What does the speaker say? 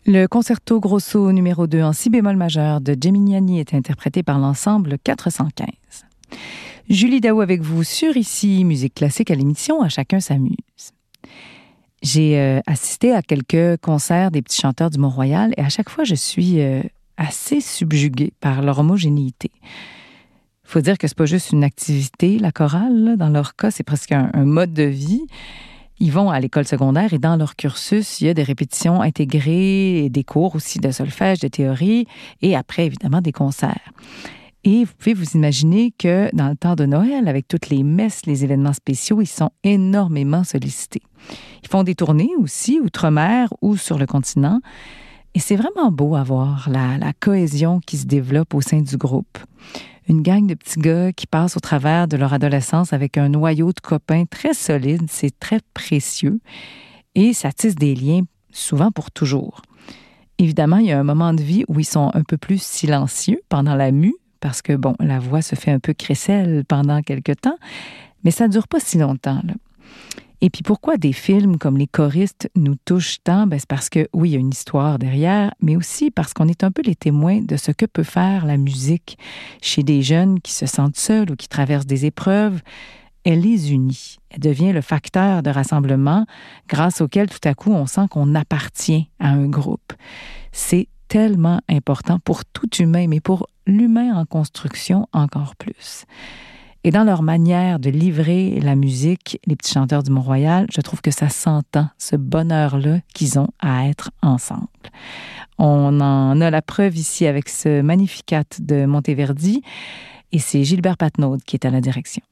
Le concerto grosso numéro 2 en si bémol majeur de Gemignani est interprété par l'ensemble 415. Julie Daou avec vous sur Ici, musique classique à l'émission À chacun s'amuse. J'ai assisté à quelques concerts des petits chanteurs du Mont-Royal et à chaque fois, je suis assez subjuguée par leur homogénéité. Il faut dire que c'est pas juste une activité, la chorale. Là. Dans leur cas, c'est presque un mode de vie. Ils vont à l'école secondaire et dans leur cursus, il y a des répétitions intégrées et des cours aussi de solfège, de théorie et après, évidemment, des concerts. Et vous pouvez vous imaginer que dans le temps de Noël, avec toutes les messes, les événements spéciaux, ils sont énormément sollicités. Ils font des tournées aussi, outre-mer ou sur le continent. Et c'est vraiment beau à voir la cohésion qui se développe au sein du groupe. Une gang de petits gars qui passent au travers de leur adolescence avec un noyau de copains très solide, c'est très précieux. Et ça tisse des liens, souvent pour toujours. Évidemment, il y a un moment de vie où ils sont un peu plus silencieux pendant la mue, parce que, bon, la voix se fait un peu crécelle pendant quelque temps, mais ça ne dure pas si longtemps, là. Et puis pourquoi des films comme Les choristes nous touchent tant? C'est parce que, oui, il y a une histoire derrière, mais aussi parce qu'on est un peu les témoins de ce que peut faire la musique chez des jeunes qui se sentent seuls ou qui traversent des épreuves. Elle les unit. Elle devient le facteur de rassemblement grâce auquel tout à coup on sent qu'on appartient à un groupe. C'est tellement important pour tout humain, mais pour l'humain en construction encore plus. Et dans leur manière de livrer la musique, les petits chanteurs du Mont-Royal, je trouve que ça s'entend, ce bonheur-là qu'ils ont à être ensemble. On en a la preuve ici avec ce Magnificat de Monteverdi, et c'est Gilbert Patnaud qui est à la direction.